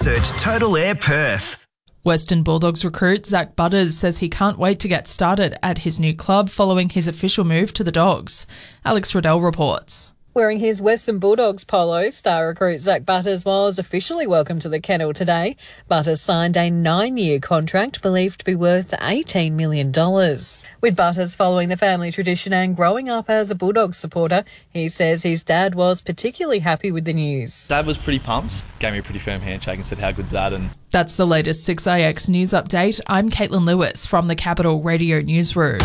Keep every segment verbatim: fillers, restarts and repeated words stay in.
Search Total Air Perth. Western Bulldogs recruit Zach Butters says he can't wait to get started at his new club following his official move to the Dogs. Alex Riddell reports. Wearing his Western Bulldogs polo, star recruit Zach Butters was officially welcomed to the kennel today. Butters signed a nine-year contract believed to be worth eighteen million dollars. With Butters following the family tradition and growing up as a Bulldogs supporter, he says his dad was particularly happy with the news. Dad was pretty pumped, gave me a pretty firm handshake and said how good's that. And That's the latest six A X news update. I'm Caitlin Lewis from the Capital Radio Newsroom.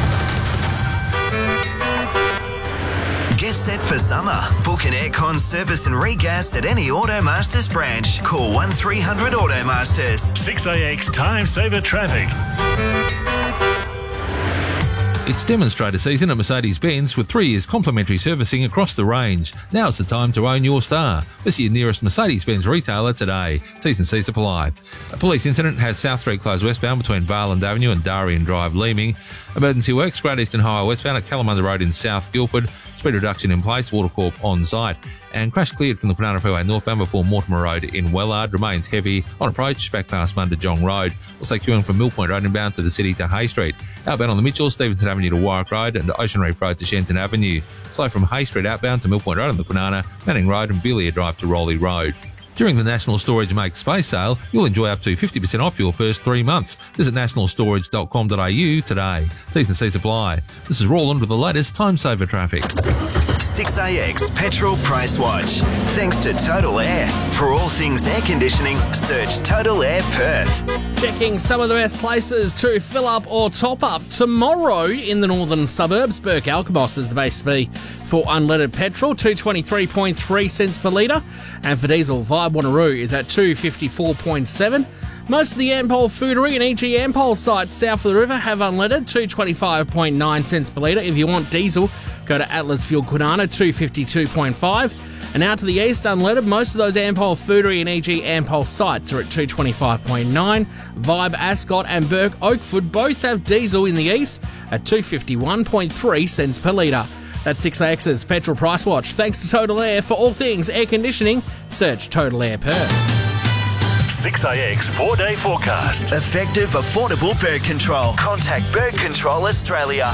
Get set for summer. Book an aircon service and regas at any Automasters branch. Call one three hundred Automasters. six A X Time Saver Traffic. It's demonstrator season at Mercedes-Benz with three years complimentary servicing across the range. Now's the time to own your star. Visit your nearest Mercedes-Benz retailer today. T's and C's apply. A police incident has South Street closed westbound between Varland Avenue and Darien Drive, Leeming. Emergency works, Great Eastern Highway westbound at Kalamunda Road in South Guildford. Speed reduction in place, Water Corp on site. And crash cleared from the Kwinana Freeway northbound before Mortimer Road in Wellard. Remains heavy on approach back past Mundajong Road. Also queuing from Mill Point Road inbound to the city to Hay Street. Outbound on the Mitchell, Stevenson Avenue to Warwick Road and Ocean Reef Road to Shenton Avenue. Slow from Hay Street outbound to Mill Point Road on the Kwinana, Manning Road and Beeliar Drive to Rowley Road. During the National Storage Make Space sale, you'll enjoy up to fifty percent off your first three months. Visit national storage dot com dot a u today. T's and C's apply. This is Roland with the latest time saver traffic. six A X Petrol Price Watch. Thanks to Total Air. For all things air conditioning, search Total Air Perth. Checking some of the best places to fill up or top up. Tomorrow in the northern suburbs, Burke Alkimos is the base fee for unleaded petrol, two twenty-three point three cents per litre. And for diesel, Vibe Wanneroo is at two fifty-four point seven. Most of the Ampol Foodery and E G Ampol sites south of the river have unleaded, two twenty-five point nine cents per litre. If you want diesel, go to Atlas Fuel Kwinana, two fifty-two point five. And out to the east, unleaded, most of those Ampol Foodery and E G Ampol sites are at two twenty-five point nine. Vibe, Ascot and Burke Oakford both have diesel in the east at two fifty-one point three cents per litre. That's six A X's Petrol Price Watch. Thanks to Total Air. For all things air conditioning, search Total Air Perth. six A X four-day forecast. Effective, affordable bird control. Contact Bird Control Australia.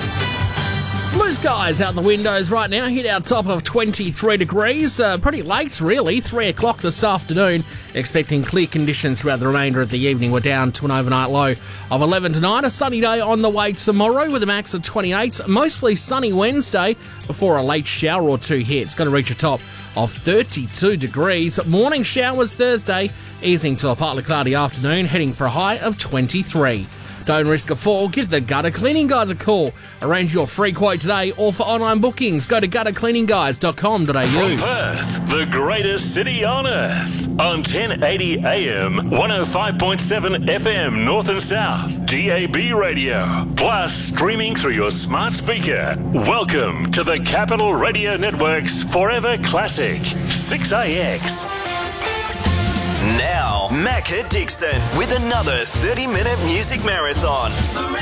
Blue skies out the windows right now. Hit our top of twenty-three degrees. Uh, pretty late, really. three o'clock this afternoon. Expecting clear conditions throughout the remainder of the evening. We're down to an overnight low of eleven tonight. A sunny day on the way tomorrow with a max of twenty-eight. Mostly sunny Wednesday before a late shower or two here. It's going to reach a top of thirty-two degrees. Morning showers Thursday, easing to a partly cloudy afternoon, heading for a high of twenty-three. Don't risk a fall, give the Gutter Cleaning Guys a call. Arrange your free quote today or for online bookings, go to gutter cleaning guys dot com dot a u. From Perth, the greatest city on earth. On ten eighty A M, one oh five point seven F M North and South, D A B radio. Plus streaming through your smart speaker. Welcome to the Capital Radio Network's Forever Classic, six A X. Now, Macca Dixon with another thirty minute music marathon.